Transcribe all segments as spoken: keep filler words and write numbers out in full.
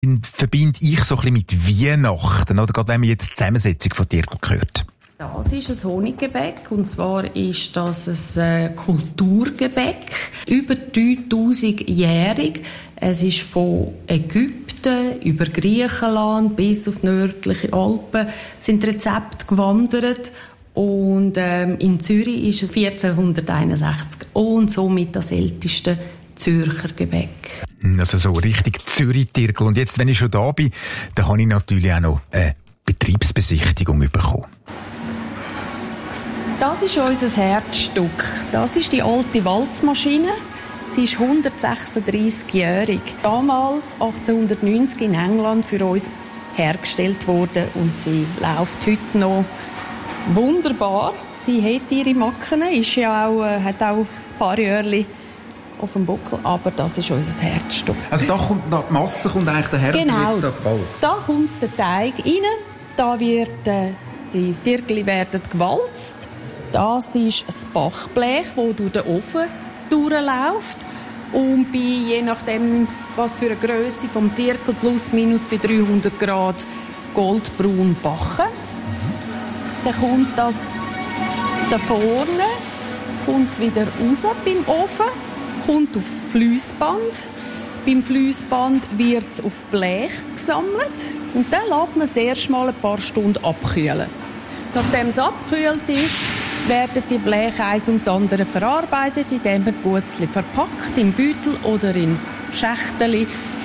verbinde ich so ein bisschen mit Weihnachten, oder gerade wenn man jetzt die Zusammensetzung von Dirkel hört? Das ist ein Honiggebäck, und zwar ist das ein Kulturgebäck, über dreitausendjährig. Es ist von Ägypten über Griechenland bis auf die nördliche Alpen sind Rezepte gewandert. Und ähm, in Zürich ist es vierzehnhunderteinundsechzig und somit das älteste Zürcher Gebäck. Also so richtig Zürich-Dirkel. Und jetzt, wenn ich schon da bin, dann habe ich natürlich auch noch eine Betriebsbesichtigung bekommen. Das ist unser Herzstück. Das ist die alte Walzmaschine. Sie ist hundertsechsunddreißigjährig. Damals, achtzehnhundertneunzig, in England für uns hergestellt worden. Und sie läuft heute noch wunderbar. Sie hat ihre Macken, ist ja auch, äh, hat auch ein paar Jährchen auf dem Buckel, aber das ist unser Herzstück. Also da kommt die Masse kommt eigentlich daher, genau. Und jetzt da gewalzt. Da kommt der Teig rein, da wird, äh, die Dirgli werden gewalzt. Das ist ein Backblech, das durch den Ofen durchläuft und bei, je nachdem, was für eine Grösse vom Dirkel, plus minus bei dreihundert Grad goldbraun backen. Mhm. Dann kommt das da vorne, kommt es wieder raus beim Ofen, kommt aufs Fließband. Beim Fließband wird es auf Blech gesammelt und dann lässt man es erst mal ein paar Stunden abkühlen. Nachdem es abgekühlt ist, werden die Bleche eins ums andere verarbeitet, indem man Gutzli verpackt, im Beutel oder in Schächteli.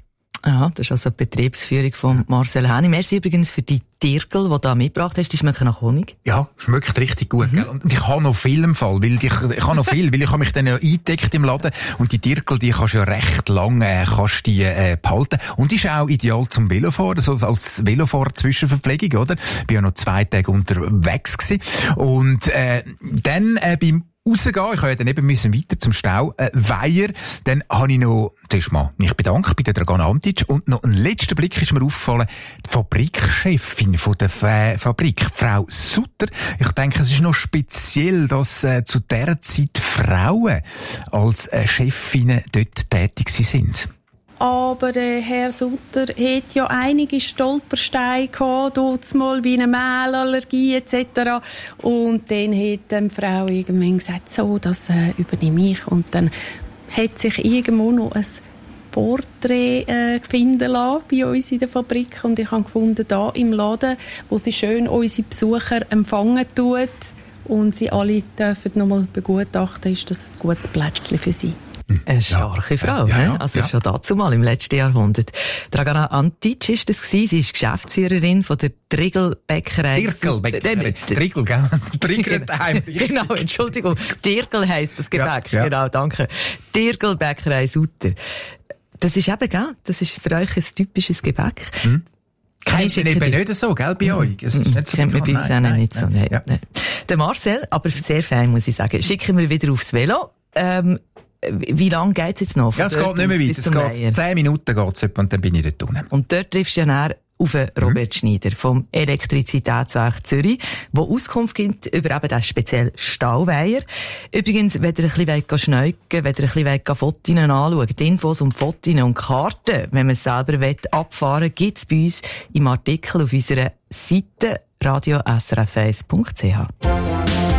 Ja, das ist also die Betriebsführung von Marcel Häni. Merci übrigens für die Dirkel, die du da mitgebracht hast. Die schmecken nach Honig. Ja, schmeckt richtig gut. Mhm. Gell? Und ich habe noch viel im Fall, weil ich, ich habe noch viel, weil ich habe mich dann ja eingedeckt im Laden und die Dirkel, die kannst du ja recht lange äh, kannst die, äh, behalten. Und die ist auch ideal zum Velofahren, so als Velofahrer-Zwischenverpflegung, oder? Ich bin ja noch zwei Tage unterwegs gewesen. Und äh, dann äh, beim rausgehen, ich habe ja dann eben müssen weiter zum Stau, äh, Weiher, dann habe ich noch zuerst mal mich bedankt bei der Dragan Antic und noch ein letzter Blick ist mir aufgefallen, die Fabrikchefin von der Fa- Fabrik, Frau Sutter. Ich denke, es ist noch speziell, dass äh, zu dieser Zeit Frauen als äh, Chefinnen dort tätig sind. Aber äh, Herr Sutter hat ja einige Stolpersteine gehabt, dort mal wie eine Mehlallergie et cetera. Und dann hat die Frau irgendwann gesagt, so, das äh, übernehme ich. Und dann hat sich irgendwo noch ein Porträt äh, finden lassen bei uns in der Fabrik. Und ich habe gefunden, da im Laden, wo sie schön unsere Besucher empfangen tut und sie alle dürfen nochmal begutachten, ist das ein gutes Plätzchen für sie. Eine starke ja. Frau, ja, ja, ja, also ja. Schon dazu mal im letzten Jahrhundert. Dragana Antic ist das gewesen. Sie ist Geschäftsführerin von der Dirkel-Bäckerei. Dirkel-Bäckerei. Dirkel, gell? Triggert Genau, Entschuldigung. Dirkel heisst das Gebäck. Ja, ja. Genau, danke. Dirkel-Bäckerei Sutter. Das ist eben, gell? Das ist für euch ein typisches Gebäck. Hm. Kennt ihr eben nicht so, gell, bei euch? Es ist nicht so kennt man bei uns auch nein, nicht so. Nein, ja. nein. Der Marcel, aber sehr fein, muss ich sagen. Schicken wir wieder aufs Velo. Ähm, Wie lange geht's jetzt noch? Ja, es geht nicht mehr weit. Es geht zehn Minuten geht's etwa und dann bin ich dort unten. Und dort triffst du ja nachher auf Robert mhm. Schneider vom Elektrizitätswerk Zürich, der Auskunft gibt über eben den speziellen Stahlweiher. Übrigens, wenn ihr ein bisschen schneugen wollt, wenn ihr ein bisschen Fotos anschauen, die Infos und Fotos und Karten, wenn man es selber will, abfahren, gibt's bei uns im Artikel auf unserer Seite radio s r f eins punkt c h.